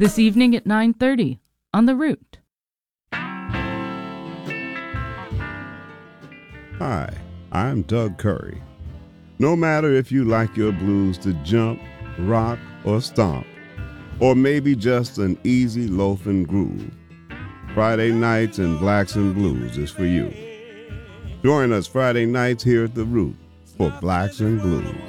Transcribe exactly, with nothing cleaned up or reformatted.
This evening at nine thirty on The Root. Hi, I'm Doug Curry. No matter if you like your blues to jump, rock, or stomp, or maybe just an easy loafing groove, Friday Nights and Blacks and Blues is for you. Join us Friday nights here at The Root for Blacks and Blues.